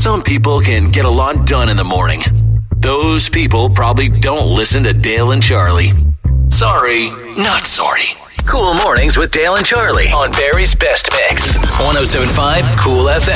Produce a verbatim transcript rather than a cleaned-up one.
Some people can get a lot done in the morning. Those people probably don't listen to Dale and Charlie. Sorry, not sorry. Cool Mornings with Dale and Charlie on Barry's Best Mix. one oh seven point five Cool F M.